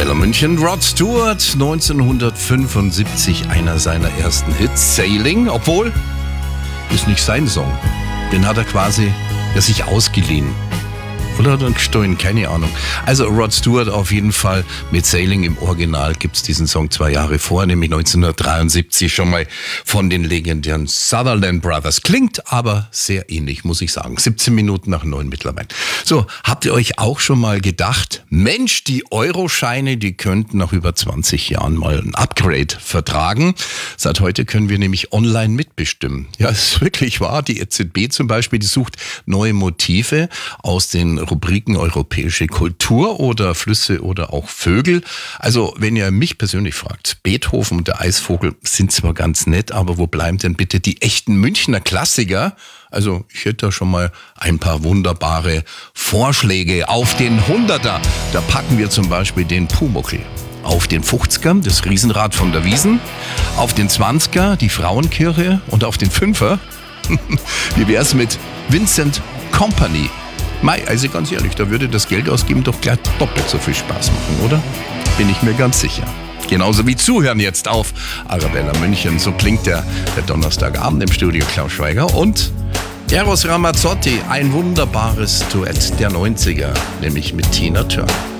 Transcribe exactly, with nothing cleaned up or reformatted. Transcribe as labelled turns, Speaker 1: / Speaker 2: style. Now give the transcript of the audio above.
Speaker 1: Arabella München. Rod Stewart, neunzehnhundertfünfundsiebzig, einer seiner ersten Hits, Sailing, obwohl, ist nicht sein Song. Den hat er quasi ja, sich ausgeliehen. Oder hat er gestohlen? Keine Ahnung. Also Rod Stewart auf jeden Fall mit Sailing. Im Original gibt's diesen Song zwei Jahre vor, nämlich neunzehnhundertdreiundsiebzig schon mal von den legendären Sutherland Brothers. Klingt aber sehr ähnlich, muss ich sagen. siebzehn Minuten nach neun mittlerweile. So, habt ihr euch auch schon mal gedacht, Mensch, die Euroscheine, die könnten nach über zwanzig Jahren mal ein Upgrade vertragen. Seit heute können wir nämlich online mitbestimmen. Ja, ist wirklich wahr. Die E Z B zum Beispiel, die sucht neue Motive aus den Rubriken europäische Kultur oder Flüsse oder auch Vögel. Also wenn ihr mich persönlich fragt, Beethoven und der Eisvogel sind zwar ganz nett, aber wo bleiben denn bitte die echten Münchner Klassiker? Also ich hätte da schon mal ein paar wunderbare Vorschläge. Auf den Hunderter, da packen wir zum Beispiel den Pumuckl. Auf den fünfziger, das Riesenrad von der Wiesn. Auf den zwanziger, die Frauenkirche. Und auf den Fünfer, wie wär's mit Vincent Kompany? Mei, also ganz ehrlich, da würde das Geld ausgeben doch gleich doppelt so viel Spaß machen, oder? Bin ich mir ganz sicher. Genauso wie zuhören jetzt auf Arabella München. So klingt der, der Donnerstagabend im Studio Klaus Schweiger und Eros Ramazzotti. Ein wunderbares Duett der neunziger, nämlich mit Tina Turner.